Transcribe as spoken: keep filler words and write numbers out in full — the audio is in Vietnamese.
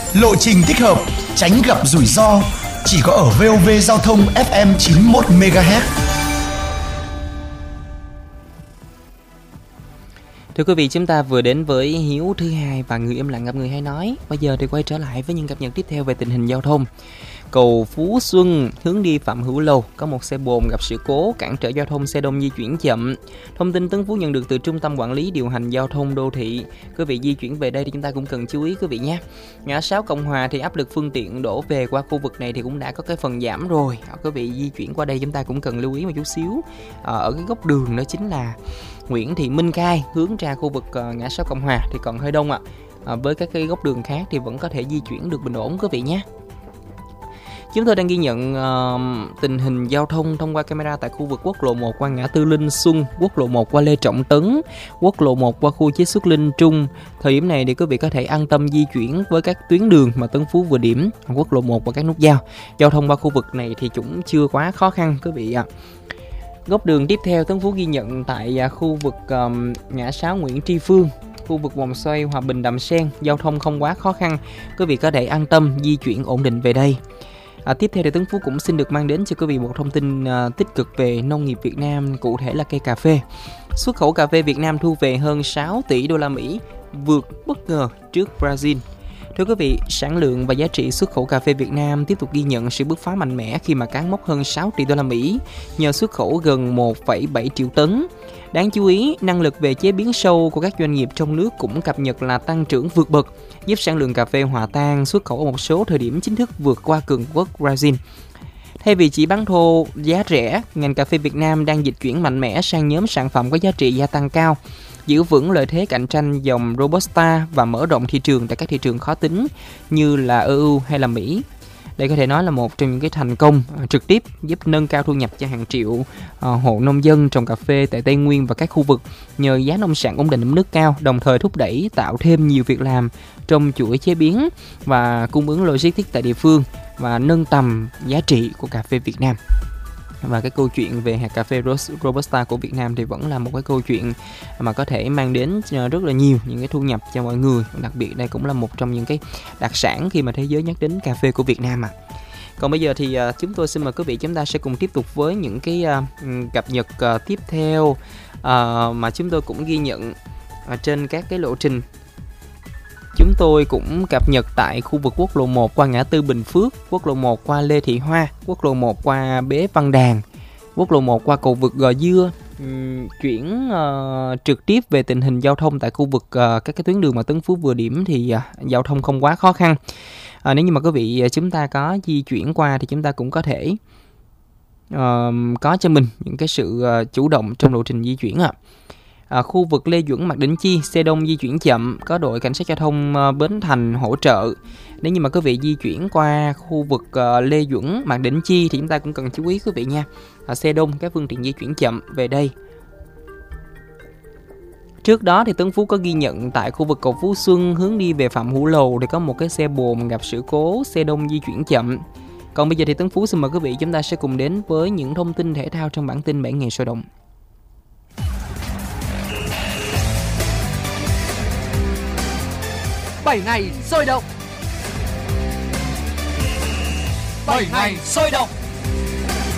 lộ trình thích hợp, tránh gặp rủi ro. Chỉ có ở vê o vê Giao thông ép em chín mươi mốt mê ga héc. Thưa quý vị, chúng ta vừa đến với Hiếu thứ hai và Người im lặng gặp người hay nói. Bây giờ thì quay trở lại với những cập nhật tiếp theo về tình hình giao thông. Cầu Phú Xuân hướng đi Phạm Hữu Lầu có một xe bồn gặp sự cố cản trở giao thông, xe đông di chuyển chậm. Thông tin Tấn Phú nhận được từ Trung tâm Quản lý Điều hành Giao thông Đô thị. Quý vị di chuyển về đây thì chúng ta cũng cần chú ý quý vị nhé. Ngã sáu Cộng Hòa thì áp lực phương tiện đổ về qua khu vực này thì cũng đã có cái phần giảm rồi. Quý vị di chuyển qua đây chúng ta cũng cần lưu ý một chút xíu. Ở cái góc đường đó chính là Nguyễn Thị Minh Khai hướng ra khu vực ngã sáu Cộng Hòa thì còn hơi đông ạ. À, với các cái góc đường khác thì vẫn có thể di chuyển được bình ổn quý vị nhé. Chúng tôi đang ghi nhận uh, tình hình giao thông thông qua camera tại khu vực quốc lộ một qua ngã tư Linh Xuân, quốc lộ một qua Lê Trọng Tấn, quốc lộ một qua khu chế xuất Linh Trung. Thời điểm này thì quý vị có thể an tâm di chuyển với các tuyến đường mà Tấn Phú vừa điểm, quốc lộ một và các nút giao. Giao thông qua khu vực này thì cũng chưa quá khó khăn quý vị ạ. Góc đường tiếp theo Tấn Phú ghi nhận tại uh, khu vực um, ngã sáu Nguyễn Tri Phương, khu vực vòng xoay Hòa Bình Đầm Sen, giao thông không quá khó khăn, quý vị có thể an tâm di chuyển ổn định về đây. À, tiếp theo thì Tấn Phú cũng xin được mang đến cho quý vị một thông tin uh, tích cực về nông nghiệp Việt Nam, cụ thể là cây cà phê. Xuất khẩu cà phê Việt Nam thu về hơn sáu tỷ đô la Mỹ, vượt bất ngờ trước Brazil. Thưa quý vị, sản lượng và giá trị xuất khẩu cà phê Việt Nam tiếp tục ghi nhận sự bứt phá mạnh mẽ khi mà cán mốc hơn sáu tỷ đô la Mỹ nhờ xuất khẩu gần một phẩy bảy triệu tấn. Đáng chú ý, năng lực về chế biến sâu của các doanh nghiệp trong nước cũng cập nhật là tăng trưởng vượt bậc, giúp sản lượng cà phê hòa tan xuất khẩu ở một số thời điểm chính thức vượt qua cường quốc Brazil. Thay vì chỉ bán thô giá rẻ, ngành cà phê Việt Nam đang dịch chuyển mạnh mẽ sang nhóm sản phẩm có giá trị gia tăng cao, giữ vững lợi thế cạnh tranh dòng Robusta và mở rộng thị trường tại các thị trường khó tính như là e u hay là Mỹ. Đây có thể nói là một trong những cái thành công uh, trực tiếp giúp nâng cao thu nhập cho hàng triệu uh, hộ nông dân trồng cà phê tại Tây Nguyên và các khu vực nhờ giá nông sản ổn định ở mức cao, đồng thời thúc đẩy tạo thêm nhiều việc làm trong chuỗi chế biến và cung ứng logistics tại địa phương và nâng tầm giá trị của cà phê Việt Nam. Và cái câu chuyện về hạt cà phê Robusta của Việt Nam thì vẫn là một cái câu chuyện mà có thể mang đến rất là nhiều những cái thu nhập cho mọi người. Đặc biệt đây cũng là một trong những cái đặc sản khi mà thế giới nhắc đến cà phê của Việt Nam ạ. À. Còn bây giờ thì uh, chúng tôi xin mời quý vị chúng ta sẽ cùng tiếp tục với những cái uh, cập nhật uh, tiếp theo uh, mà chúng tôi cũng ghi nhận uh, trên các cái lộ trình. Chúng tôi cũng cập nhật tại khu vực quốc lộ một qua ngã tư Bình Phước, quốc lộ một qua Lê Thị Hoa, quốc lộ một qua Bế Văn Đàn, quốc lộ một qua cầu vượt Gò Dưa. Uhm, chuyển uh, trực tiếp về tình hình giao thông tại khu vực uh, các cái tuyến đường mà Tấn Phú vừa điểm thì uh, giao thông không quá khó khăn. Uh, nếu như mà quý vị uh, chúng ta có di chuyển qua thì chúng ta cũng có thể uh, có cho mình những cái sự uh, chủ động trong lộ trình di chuyển ạ. À. À, khu vực Lê Duẩn Mạc Đĩnh Chi, xe đông di chuyển chậm, có đội cảnh sát giao thông uh, Bến Thành hỗ trợ. Nếu như mà quý vị di chuyển qua khu vực uh, Lê Duẩn Mạc Đĩnh Chi thì chúng ta cũng cần chú ý quý vị nha. À, xe đông, các phương tiện di chuyển chậm về đây. Trước đó thì Tấn Phú có ghi nhận tại khu vực cầu Phú Xuân hướng đi về Phạm Hữu Lầu thì có một cái xe bồn gặp sự cố, xe đông di chuyển chậm. Còn bây giờ thì Tấn Phú xin mời quý vị chúng ta sẽ cùng đến với những thông tin thể thao trong bản tin bảy ngày sôi động. bảy ngày sôi động. bảy ngày sôi động.